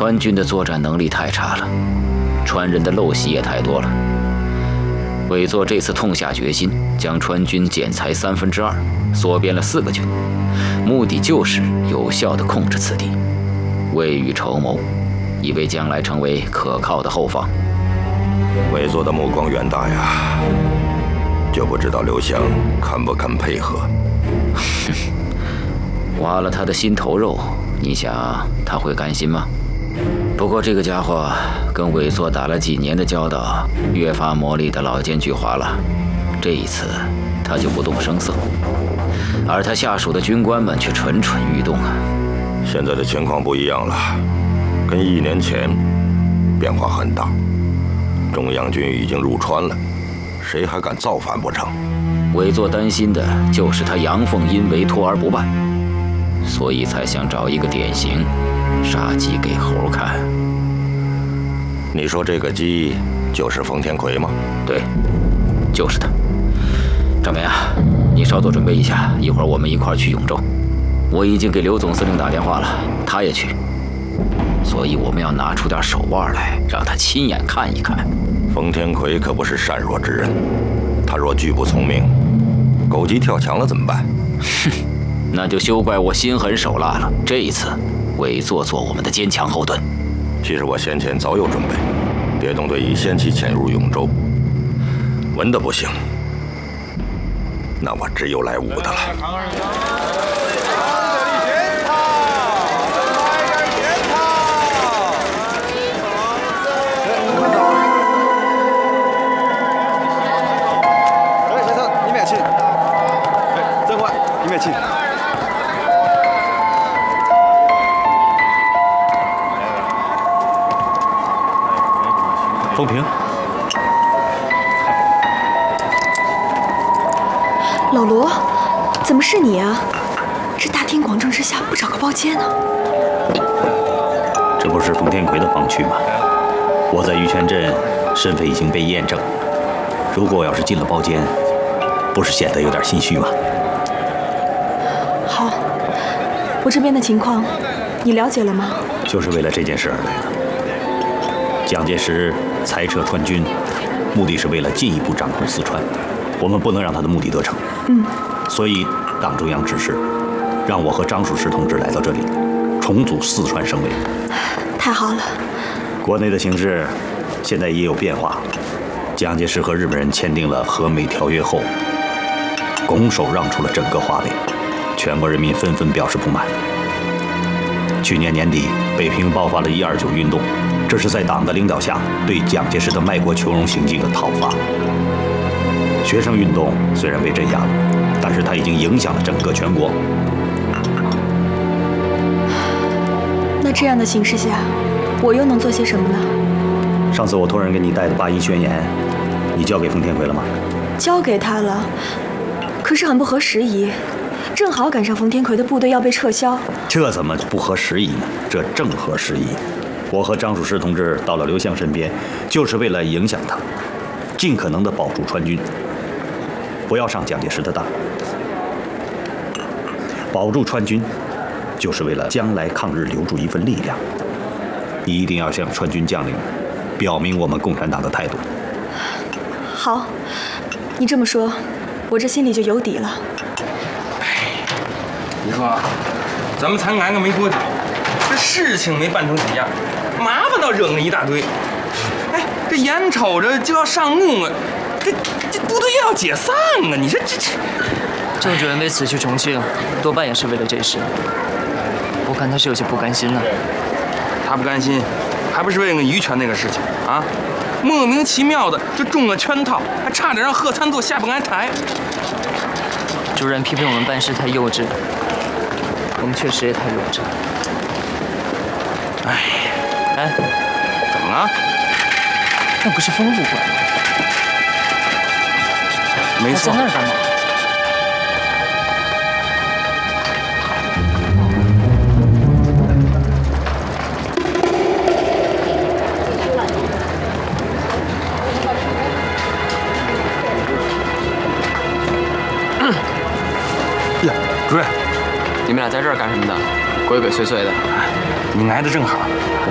川军的作战能力太差了，川人的陋习也太多了。韦作这次痛下决心，将川军减裁2/3，缩编了4个军，目的就是有效地控制此地，未雨绸缪，以为将来成为可靠的后方。 韦作的目光远大呀，就不知道刘翔肯不肯配合。 挖了他的心头肉，你想他会甘心吗？不过这个家伙跟韦作打了几年的交道，越发磨砺的老奸巨猾了。这一次他就不动声色，而他下属的军官们却蠢蠢欲动啊。 现在的情况不一样了，跟1年前变化很大。中央军已经入川了，谁还敢造反不成？ 韦作担心的就是他阳奉阴违，拖而不办，所以才想找一个典型，杀鸡给猴看。 你说这个鸡就是冯天奎吗？ 对，就是他。张梅啊，你稍作准备一下，一会儿我们一块儿去永州。我已经给刘总司令打电话了，他也去。所以我们要拿出点手腕来，让他亲眼看一看。 冯天奎可不是善弱之人，他若拒不从命，狗急跳墙了怎么办？ 哼，那就休怪我心狠手辣了。这一次，韦作做我们的坚强后盾。 其实我先前早有准备，别动队已先期潜入永州。文的不行，那我只有来武的了。 风平， 老罗，怎么是你啊？这大庭广众之下不找个包间呢？ 这不是冯天奎的帮区吗？我在玉泉镇身份已经被验证，如果我要是进了包间，不是显得有点心虚吗？ 好，我这边的情况你了解了吗？ 就是为了这件事而来的。蒋介石裁撤川军，目的是为了进一步掌控四川，我们不能让他的目的得逞。所以党中央指示，让我和张树石同志来到这里，重组四川省委。 太好了。 国内的形势现在也有变化，蒋介石和日本人签订了和美条约后，拱手让出了整个华北，全国人民纷纷表示不满。去年年底，北平爆发了129运动，这是在党的领导下对蒋介石的卖国求荣行径的讨伐。学生运动虽然被镇压了，但是它已经影响了整个全国。 那这样的形势下，我又能做些什么呢？ 上次我托人给你带的8·1宣言，你交给冯天奎了吗？ 交给他了，可是很不合时宜，正好赶上冯天奎的部队要被撤销。 这怎么不合时宜呢？这正合时宜。我和张树石同志到了刘湘身边，就是为了影响他，尽可能的保住川军，不要上蒋介石的当。保住川军，就是为了将来抗日留住一份力量。你一定要向川军将领表明我们共产党的态度。 好，你这么说，我这心里就有底了。 你说，咱们才挨个没多久，这事情没办成几样，麻烦倒惹了一大堆。哎，这眼瞅着就要上路了，这部队又要解散了，你说这…… 郑主任为此去重庆，多半也是为了这事。我看他是有些不甘心了。 他不甘心，还不是为了于权那个事情啊？莫名其妙的就中了圈套，还差点让贺参座下不来台。 主任批评我们办事太幼稚，我们确实也太幼稚。哎， 怎么了？ 那不是丰副官吗？ 没错。 在那儿干嘛？ 呀，主任， 你们俩在这儿干什么呢？鬼鬼祟祟的。 你来的正好。